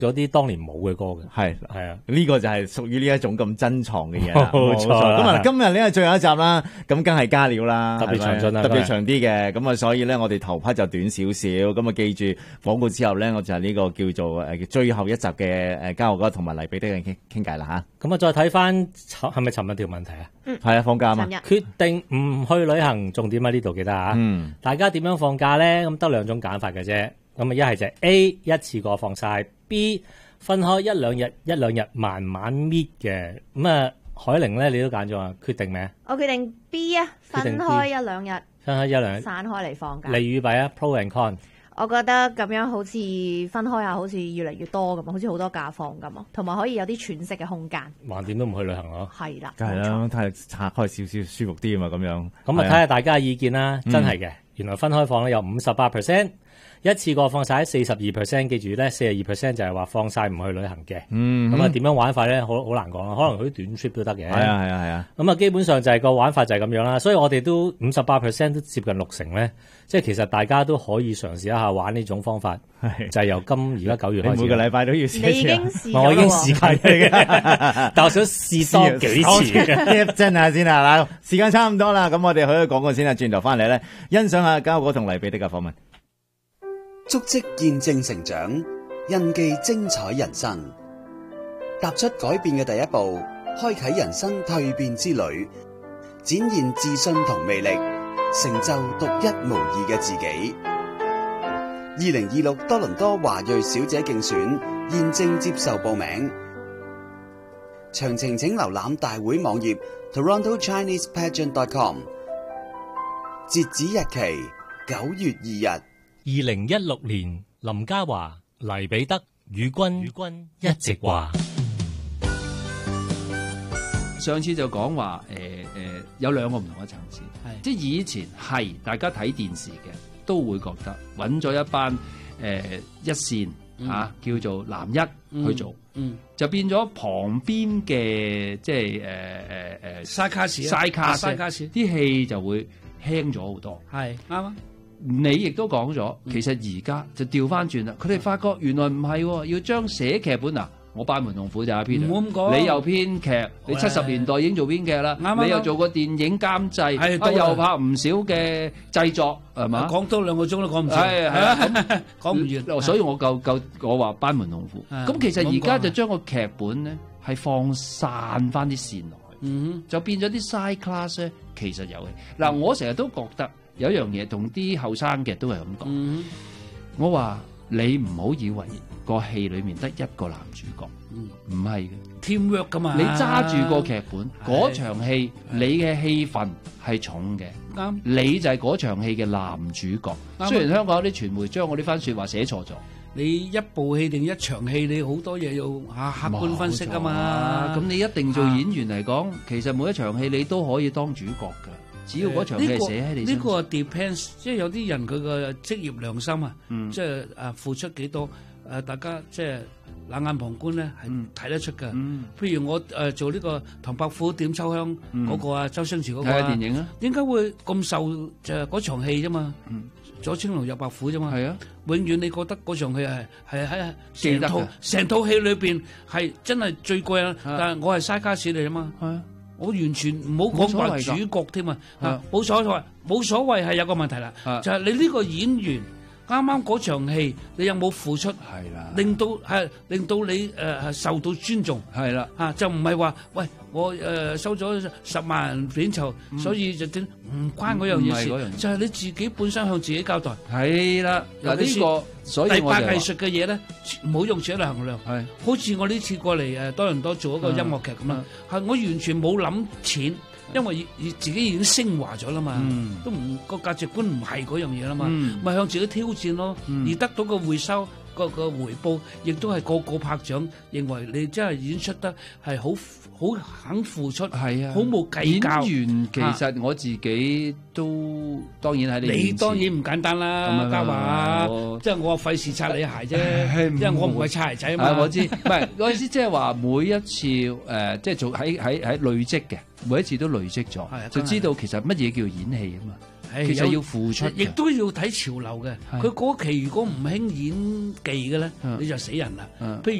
咗啲當年冇嘅歌嘅。 係啊， 呢個就係屬於呢一種咁珍藏嘅嘢啦。 冇錯啦咁啊，今日呢係最後一集啦，咁梗係加料啦， 特別詳盡啦係咪特別長啲嘅。咁啊，所以咧我哋頭 part 就短少少。咁啊，記住廣告之後咧，我就係呢個叫做最後一集嘅嘉豪哥同埋黎彼得嘅傾偈啦吓。 咁啊，再睇翻係咪尋日條問題啊？ 係啊，放假嘛。 決定唔去旅行，重點喺呢度記得啊。大家點樣放假咧？咁得兩種揀法嘅啫。咁啊，一係就係 A 一次過放晒 ，B 分開一兩日慢慢搣嘅。咁啊，海玲咧你都揀咗啊？決定咩？ 我決定 B 啊，分開一兩日，散開嚟放假。 利與弊啊 ，Pro and Con。 我覺得咁樣好似分開下，好似越嚟越多咁，好似好多假放咁，同埋可以有啲喘息嘅空間。 橫掂都唔去旅行咯。 係啦， 梗係啦，睇拆開少少舒服啲啊嘛，咁樣。 咁啊，睇下大家嘅意見啦，真係嘅。原來分開放咧有58%，一次過放晒42%，記住咧42%就係話放晒唔去旅行嘅。咁啊點樣玩法咧？好難講啦，可能佢啲短 trip 都得嘅。 係啊。 咁啊基本上就係個玩法就係咁樣啦，所以我哋都58%都接近60%咧，即係其實大家都可以嘗試一下玩呢種方法，就係由而家9月開始。 每個禮拜都要試。 你已經試咗， 我已經試緊嘅，但我想試多幾次。 真下先啊！時間差唔多啦，咁我哋去咗廣告先啦，轉頭翻嚟咧，欣賞下嘉豪哥同黎彼得嘅訪問。 足跡見證成長，印記精彩人生。踏出改變嘅第一步，開啟人生蛻變之旅，展現自信同魅力，成就獨一無二嘅自己。2026多倫多華裔小姐競選現正接受報名，詳情請瀏覽大會網頁 TorontoChinesePageant.com。截止日期9月2日。 2016年，林嘉華、黎彼得、宇君一直話。 上次就講話有兩個唔同嘅層次，即係以前係大家睇電視嘅都會覺得揾咗一班一線叫做男一去做，就變咗旁邊嘅即係嘥卡士啲戲就會輕咗好多， 係啱啊！ 你亦都講咗，其實而家就調翻轉啦。佢哋發覺原來唔係，要將寫劇本嗱，我班門弄斧就係編， 唔好咁講。 你又編劇，你70年代已經做編劇啦，你又做過電影監製，又拍唔少嘅製作，係嘛？ 講多2個鐘都講唔完，係啊，講唔完。 所以我話班門弄斧。咁其實而家就將個劇本咧係放散翻啲線落去，就變咗啲 side class 咧，其實有嘅。嗱，我成日都覺得。有一樣嘢同啲後生嘅都係咁講，我話你唔好以為個戲裏面得一個男主角，唔係嘅 teamwork 噶嘛。 你揸住個劇本，嗰場戲你嘅戲份係重嘅，啱，你就係嗰場戲嘅男主角。雖然香港有啲傳媒將我呢番說話寫錯咗， 你一部戲定一場戲，你好多嘢要客觀分析啊嘛。 咁你一定做演員嚟講，其實每一場戲你都可以當主角噶。只要嗰場戲寫喺你身上， 呢個 depends， 即係有啲人佢個職業良心啊，即係付出幾多，大家即係冷眼旁觀咧，係睇得出㗎。譬如我做呢個唐伯虎點秋香嗰個啊，周星馳嗰個電影啊， 點解會咁受就係嗰場戲啫嘛？左青龍右白虎啫嘛。係啊，永遠你覺得嗰場戲係喺成套戲裏邊係真係最貴啊！但係我係嘥卡士嚟啊嘛。係啊。我完全唔好講話主角添啊！冇所謂係有個問題啦，就係你呢個演員啱啱嗰場戲，你有冇付出？係啦，令到你受到尊重。係啦，就唔係話喂我收咗10萬人片酬，所以就點唔關嗰樣嘢事，就係你自己本身向自己交代。係啦，嗱呢個所以我就話藝術嘅嘢咧，唔好用錢嚟衡量。係，好似我呢次過嚟多倫多做一個音樂劇咁啦，係我完全冇諗錢。因為自己已經升華咗啦嘛，都唔個價值觀唔係嗰樣嘢啦嘛，咪向自己挑戰咯，而得到個回收個回報，亦都係個拍掌認為你真係演出得係好肯付出，係啊，好冇計較。 演員其實我自己都當然喺你當然唔簡單啦，嘉華，即係我費事擦你鞋啫，因為我唔係擦鞋仔啊嘛。 我知，唔係我意思即係話每一次即係做喺累積嘅。每一次都累積咗，就知道其實乜嘢叫演戲啊嘛。 其實要付出嘅， 亦都要睇潮流嘅。佢嗰期如果唔興演技嘅咧，你就死人啦。譬如